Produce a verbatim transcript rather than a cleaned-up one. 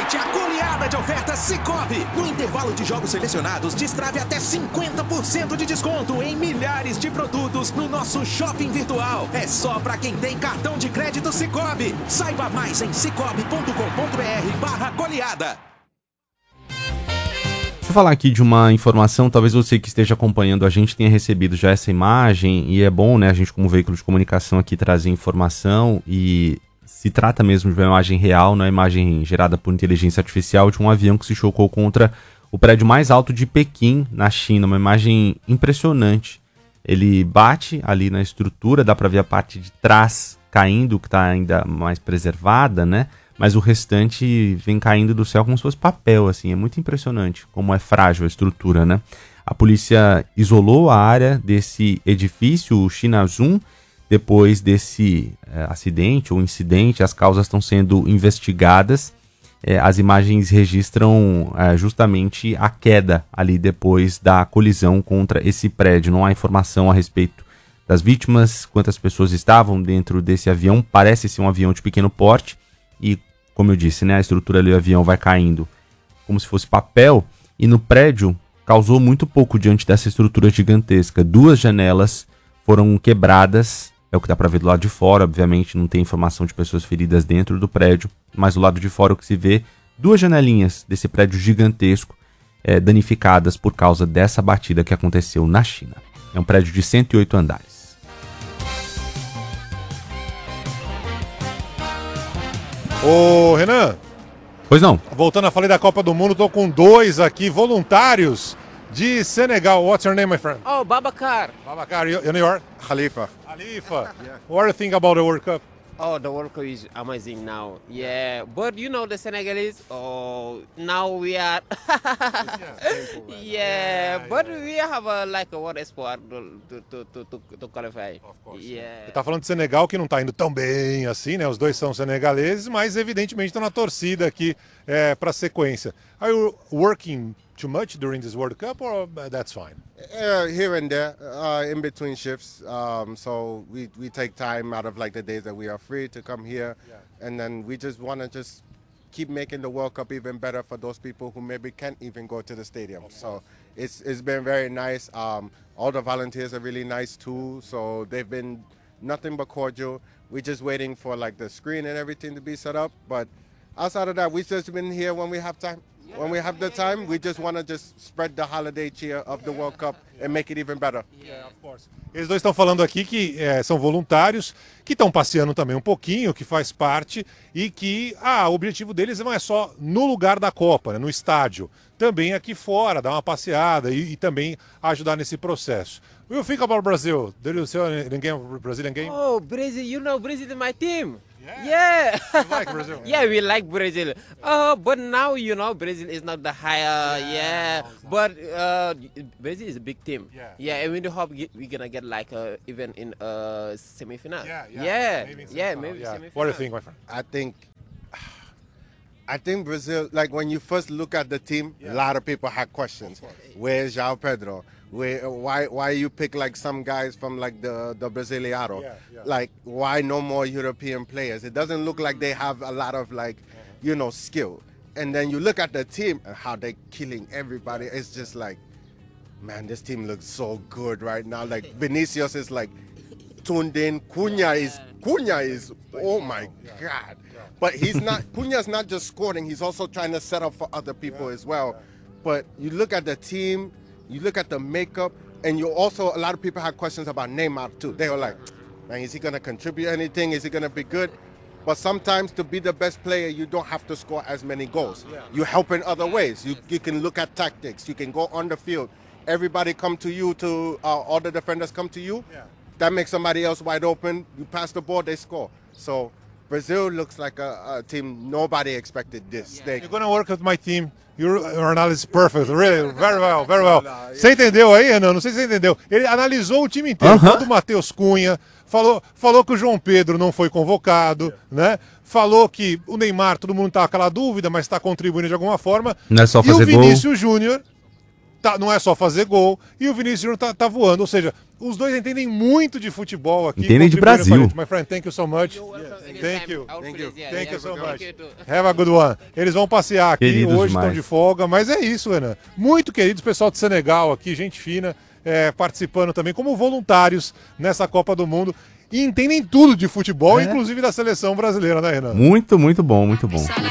Aproveite a goleada de ofertas Sicoob. No intervalo de jogos selecionados, destrave até cinquenta por cento de desconto em milhares de produtos no nosso shopping virtual. É só para quem tem cartão de crédito Sicoob. Saiba mais em cicobi ponto com ponto br barra goleada. Deixa eu falar aqui de uma informação, talvez você que esteja acompanhando a gente tenha recebido já essa imagem, e é bom, né, a gente como veículo de comunicação aqui trazer informação, e se trata mesmo de uma imagem real, não é imagem gerada por inteligência artificial, de um avião que se chocou contra o prédio mais alto de Pequim, na China, uma imagem impressionante. Ele bate ali na estrutura, dá para ver a parte de trás caindo, que está ainda mais preservada, né? Mas o restante vem caindo do céu como se fosse papel, assim. É muito impressionante como é frágil a estrutura, né? A polícia isolou a área desse edifício, o Chinazum, depois desse é, acidente ou incidente. As causas estão sendo investigadas. É, as imagens registram é, justamente a queda ali depois da colisão contra esse prédio. Não há informação a respeito das vítimas, quantas pessoas estavam dentro desse avião. Parece ser um avião de pequeno porte. E, como eu disse, né, a estrutura ali do avião vai caindo como se fosse papel, e no prédio causou muito pouco diante dessa estrutura gigantesca. Duas janelas foram quebradas, é o que dá para ver do lado de fora, obviamente não tem informação de pessoas feridas dentro do prédio, mas do lado de fora o que se vê, duas janelinhas desse prédio gigantesco é, danificadas por causa dessa batida que aconteceu na China. É um prédio de cento e oito andares. Ô, Renan. Pois não. Voltando a falar da Copa do Mundo, tô com dois aqui voluntários de Senegal. What's your name, my friend? Oh, Babacar. Babacar, you, you New York? Khalifa. Khalifa. Yeah. What do you think about the World Cup? Oh, the World Cup is amazing now. Yeah, but you know the Senegalese. Oh, now we are. yeah, yeah, but yeah. we have a, like a world sport to to to to, to qualify. Of course. Yeah. Você tá falando de Senegal que não tá indo tão bem assim, né? Os dois são senegaleses, mas evidentemente estão na torcida aqui é, para sequência. Are you working too much during this World Cup, or that's fine? Uh, here and there, uh, in between shifts. Um, so we, we take time out of like the days that we are free to come here, yeah. and then we just want to just keep making the World Cup even better for those people who maybe can't even go to the stadium. So it's it's been very nice. Um, all the volunteers are really nice too. So they've been nothing but cordial. We're just waiting for like the screen and everything to be set up. But outside of that, we've just been here when we have time. When we have the time, we just want to just spread the holiday cheer of the World Cup and make it even better. Yeah, of course. Eles dois estão falando aqui que é, são voluntários, que estão passeando também um pouquinho, que faz parte, e que ah, o objetivo deles não é só no lugar da Copa, né, no estádio, também aqui fora, dar uma passeada e, e também ajudar nesse processo. What do you think about Brazil? Did you see any game of Brazilian game? Oh, Brazil, you know Brazil is my team. Yeah. Yeah. You like Brazil? Yeah, we like Brazil. Uh, but now, you know, Brazil is not the higher, yeah. yeah. But uh, Brazil is a big team. Yeah. Yeah, and we do hope we're going to get like uh, even in a semi-final. Yeah, yeah. Yeah, Maybe yeah, maybe yeah. semi-final. What do you think, my friend? I think, I think Brazil. Like when you first look at the team, yeah. a lot of people had questions. Where's João Pedro? Where, why why you pick like some guys from like the the Brasileiro? Yeah, yeah. Like why no more European players? It doesn't look like they have a lot of like uh-huh. you know skill. And then you look at the team and how they're killing everybody. It's just like, man, this team looks so good right now. Like Vinicius is like tuned in. Cunha is Cunha is oh my god. But he's not Cunha's not just scoring. He's also trying to set up for other people as well. But you look at the team. You look at the makeup, and you also, a lot of people had questions about Neymar too. They were like, man, is he going to contribute anything? Is he going to be good? But sometimes to be the best player, you don't have to score as many goals. You help in other ways. You, you can look at tactics. You can go on the field. Everybody come to you, to uh, all the defenders come to you. That makes somebody else wide open. You pass the ball, they score. So Brazil looks like a, a team nobody expected this. They... You're going to work with my team. Your, your analysis is perfect, really, very well, very well. Você entendeu aí, Renan? Não sei se você entendeu. Ele analisou o time inteiro, uh-huh. todo o Matheus Cunha, falou, falou que o João Pedro não foi convocado, né? Falou que o Neymar, todo mundo tá com aquela dúvida, mas está contribuindo de alguma forma. Não é só fazer e o Vinícius gol. Júnior tá, não é só fazer gol, e o Vinícius Júnior tá, tá voando, ou seja, os dois entendem muito de futebol aqui. Entendem de Brasil. My friend, thank you so much. Yes. Thank you. Thank you. Thank you so much. Have a good one. Eles vão passear aqui, Queridos hoje estão demais. de folga, mas é isso, Renan. Muito queridos, pessoal de Senegal aqui, gente fina, é, participando também como voluntários nessa Copa do Mundo. E entendem tudo de futebol, É. inclusive da seleção brasileira, né, Renan? Muito, muito bom, muito bom.